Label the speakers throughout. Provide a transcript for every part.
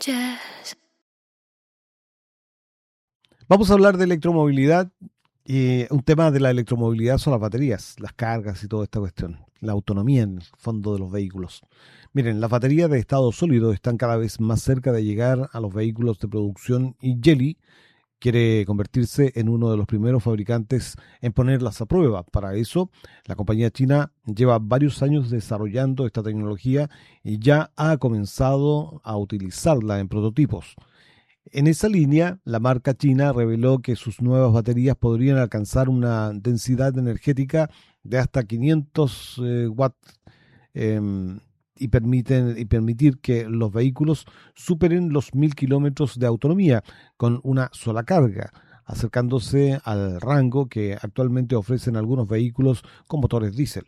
Speaker 1: Jazz.
Speaker 2: Vamos a hablar de electromovilidad. Un tema de la electromovilidad son las baterías, las cargas y toda esta cuestión, la autonomía en el fondo de los vehículos. Miren, las baterías de estado sólido están cada vez más cerca de llegar a los vehículos de producción y Geely quiere convertirse en uno de los primeros fabricantes en ponerlas a prueba. Para eso, la compañía china lleva varios años desarrollando esta tecnología y ya ha comenzado a utilizarla en prototipos. En esa línea, la marca china reveló que sus nuevas baterías podrían alcanzar una densidad energética de hasta 500 watts y permitir que los vehículos superen los 1000 kilómetros de autonomía con una sola carga, acercándose al rango que actualmente ofrecen algunos vehículos con motores diésel.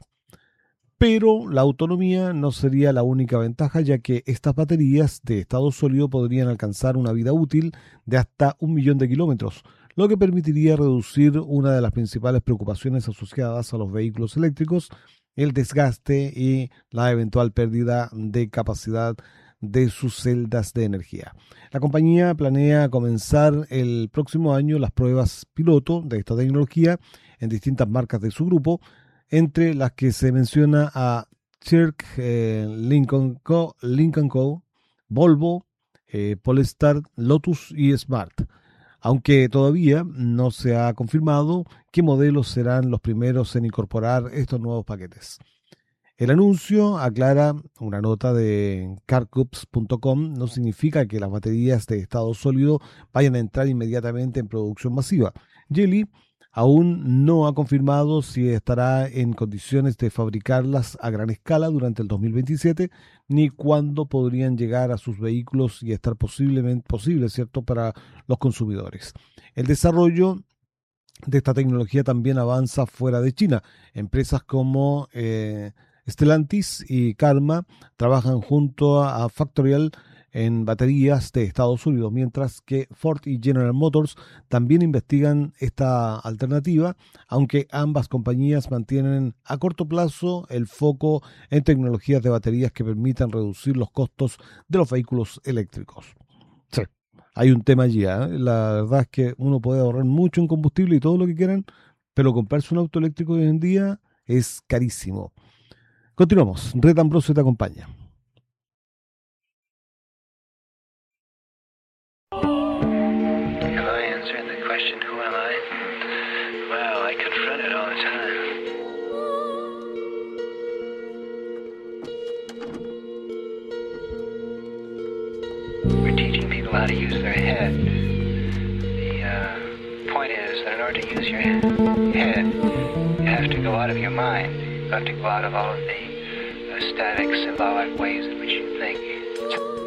Speaker 2: Pero la autonomía no sería la única ventaja, ya que estas baterías de estado sólido podrían alcanzar una vida útil de hasta 1.000.000 de kilómetros, lo que permitiría reducir una de las principales preocupaciones asociadas a los vehículos eléctricos, el desgaste y la eventual pérdida de capacidad de sus celdas de energía. La compañía planea comenzar el próximo año las pruebas piloto de esta tecnología en distintas marcas de su grupo, entre las que se menciona a Circ, Lincoln Co., Volvo, Polestar, Lotus y Smart, aunque todavía no se ha confirmado qué modelos serán los primeros en incorporar estos nuevos paquetes. El anuncio, aclara una nota de carcups.com, no significa que las baterías de estado sólido vayan a entrar inmediatamente en producción masiva. Geely aún no ha confirmado si estará en condiciones de fabricarlas a gran escala durante el 2027, ni cuándo podrían llegar a sus vehículos y estar posible, ¿cierto?, para los consumidores. El desarrollo de esta tecnología también avanza fuera de China. Empresas como Stellantis y Karma trabajan junto a Factorial en baterías de estado sólido, mientras que Ford y General Motors también investigan esta alternativa, aunque ambas compañías mantienen a corto plazo el foco en tecnologías de baterías que permitan reducir los costos de los vehículos eléctricos. Sí, hay un tema allí, ¿eh? La verdad es que uno puede ahorrar mucho en combustible y todo lo que quieran, pero comprarse un auto eléctrico hoy en día es carísimo. Continuamos. Red Ambrosio te acompaña.
Speaker 3: How to use their head. The point is that in order to use your head, you have to go out of your mind. You have to go out of all of the static, symbolic ways in which you think.